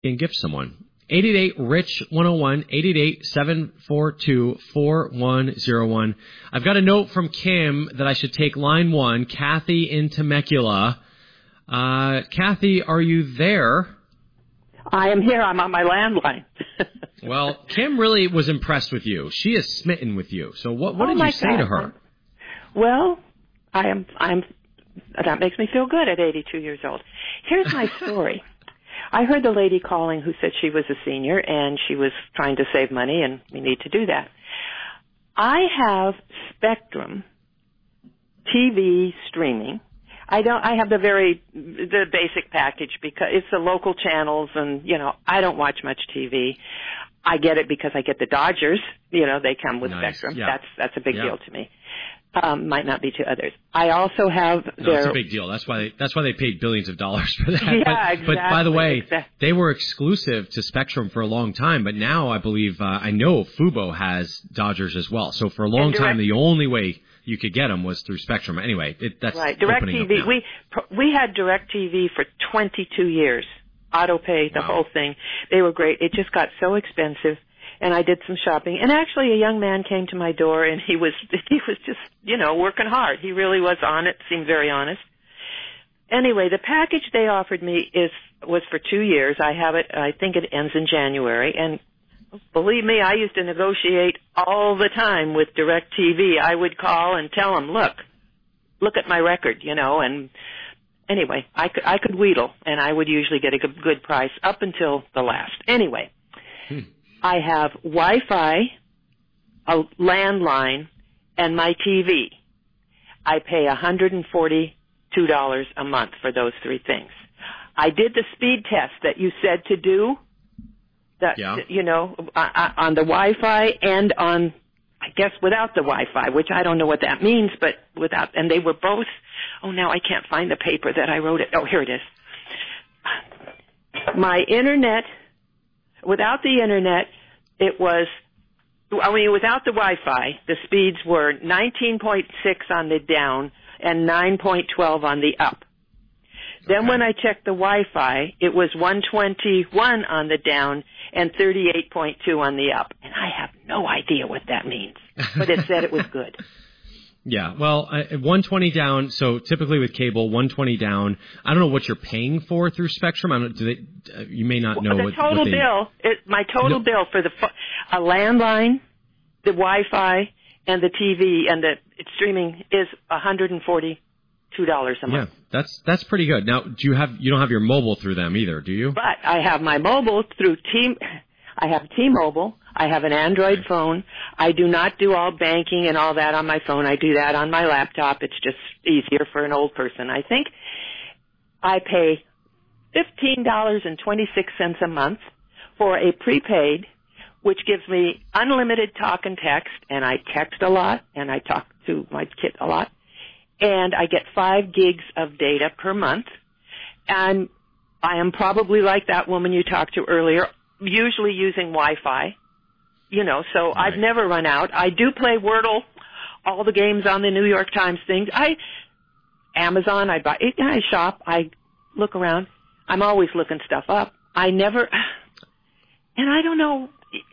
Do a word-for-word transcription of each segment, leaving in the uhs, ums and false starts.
and gift someone. eight eight eight, R I C H, one oh one, eight eight eight, seven four two, four one oh one. I've got a note from Kim that I should take line one, Kathy in Temecula. Uh, Kathy, are you there? I am here. I'm on my landline. Well, Kim really was impressed with you. She is smitten with you. So what, what oh did you say God. to her? Well, I am, I'm, that makes me feel good at eighty-two years old. Here's my story. I heard the lady calling who said she was a senior and she was trying to save money, and we need to do that. I have Spectrum T V streaming. I don't, I have the very, the basic package because it's the local channels and, you know, I don't watch much T V. I get it because I get the Dodgers. You know, they come with nice. Spectrum. Yeah. That's, that's a big yeah. deal to me. Um, might not be to others. I also have no, their... it's a big deal. That's why they, that's why they paid billions of dollars for that. Yeah, but, exactly. But by the way, exactly. they were exclusive to Spectrum for a long time, but now I believe, uh, I know Fubo has Dodgers as well. So for a long direct, time, the only way you could get them was through Spectrum. Anyway, it, that's right. opening DirecTV. up now. We we had DirecTV for twenty-two years. AutoPay, the wow. whole thing. They were great. It just got so expensive. And I did some shopping. And actually a young man came to my door and he was, he was just, you know, working hard. He really was on it, seemed very honest. Anyway, the package they offered me is, was for two years. I have it, I think it ends in January. And believe me, I used to negotiate all the time with DirecTV. I would call and tell them, look, look at my record, you know, and anyway, I could, I could wheedle and I would usually get a good, good price up until the last. Anyway. Hmm. I have Wi-Fi, a landline, and my T V. I pay one hundred forty-two dollars a month for those three things. I did the speed test that you said to do, that, yeah. you know, on the Wi-Fi and on, I guess, without the Wi-Fi, which I don't know what that means, but without, and they were both, oh, now I can't find the paper that I wrote it. Oh, here it is. My internet... Without the Internet, it was, I mean, without the Wi-Fi, the speeds were nineteen point six on the down and nine point one two on the up. Then okay. when I checked the Wi-Fi, it was one twenty-one on the down and thirty-eight point two on the up. And I have no idea what that means, but it said it was good. Yeah, well, uh, one twenty down, so typically with cable, one twenty down. I don't know what you're paying for through Spectrum. I don't, do they, uh, you may not know well, the what, total what they... bill, it, my total no. bill for the a landline, the Wi-Fi, and the T V, and the streaming is one hundred forty-two dollars a month. Yeah, that's that's pretty good. Now, do you have, you don't have your mobile through them either, do you? But I have my mobile through T, I have T-Mobile. I have an Android phone. I do not do all banking and all that on my phone. I do that on my laptop. It's just easier for an old person, I think. I pay fifteen dollars and twenty-six cents a month for a prepaid, which gives me unlimited talk and text, and I text a lot, and I talk to my kid a lot, and I get five gigs of data per month. And I am probably like that woman you talked to earlier, usually using Wi-Fi. You know, so right. I've never run out. I do play Wordle, all the games on the New York Times things. I, Amazon, I buy, I shop, I look around. I'm always looking stuff up. I never, and I don't know,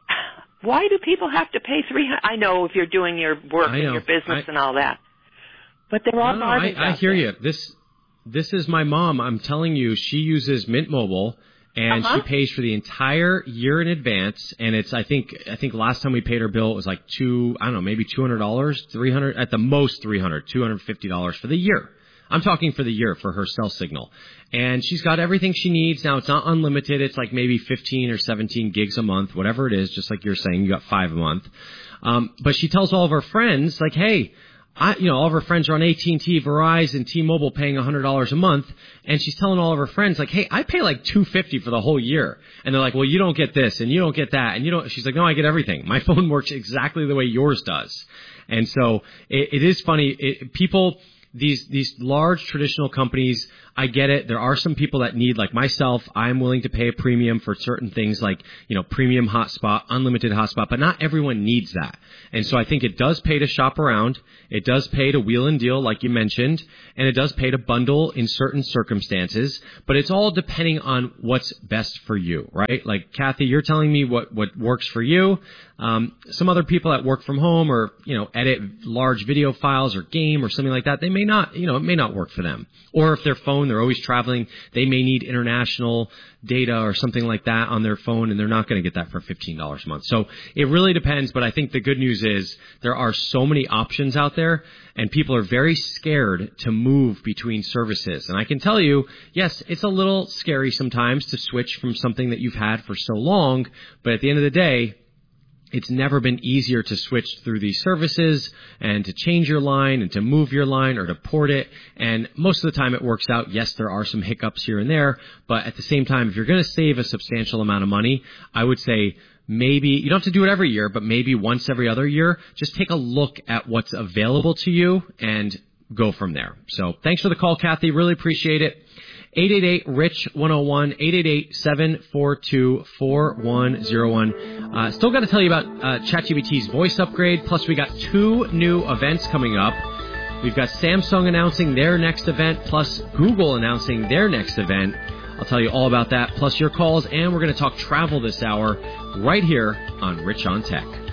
why do people have to pay three hundred? I know if you're doing your work and your business I, and all that, but they're all no, bargains I, I hear there. you. This, this is my mom. I'm telling you, she uses Mint Mobile. And uh-huh. she pays for the entire year in advance, and it's I think I think last time we paid her bill it was like two I don't know maybe two hundred dollars, three hundred at the most three hundred, two hundred fifty dollars for the year. I'm talking for the year for her cell signal, and she's got everything she needs now. It's not unlimited. It's like maybe fifteen or seventeen gigs a month, whatever it is. Just like you're saying, you got five a month. Um, but she tells all of her friends like, hey. I, you know, all of her friends are on A T and T, Verizon, T-Mobile paying one hundred dollars a month. And she's telling all of her friends, like, hey, I pay like two hundred fifty dollars for the whole year. And they're like, well, you don't get this and you don't get that. And you don't, she's like, no, I get everything. My phone works exactly the way yours does. And so it, it is funny. It, people, these, these large traditional companies, I get it. There are some people that need, like myself, I'm willing to pay a premium for certain things like, you know, premium hotspot, unlimited hotspot, but not everyone needs that. And so I think it does pay to shop around. It does pay to wheel and deal, like you mentioned, and it does pay to bundle in certain circumstances, but it's all depending on what's best for you, right? Like, Kathy, you're telling me what, what works for you. Um, some other people that work from home or, you know, edit large video files or game or something like that, they may not, you know, it may not work for them. Or if their phone, they're always traveling, they may need international data or something like that on their phone, and they're not going to get that for fifteen dollars a month. So it really depends, but I think the good news is there are so many options out there, and people are very scared to move between services. And I can tell you, yes, it's a little scary sometimes to switch from something that you've had for so long, but at the end of the day, it's never been easier to switch through these services and to change your line and to move your line or to port it. And most of the time it works out. Yes, there are some hiccups here and there, but at the same time, if you're going to save a substantial amount of money, I would say maybe, you don't have to do it every year, but maybe once every other year, just take a look at what's available to you and go from there. So thanks for the call, Kathy. Really appreciate it. eight eight eight, R I C H, one oh one, eight eight eight, seven four two, four one oh one. Uh, still got to tell you about uh, ChatGPT's voice upgrade. Plus, we got two new events coming up. We've got Samsung announcing their next event, plus Google announcing their next event. I'll tell you all about that, plus your calls, and we're going to talk travel this hour right here on Rich on Tech.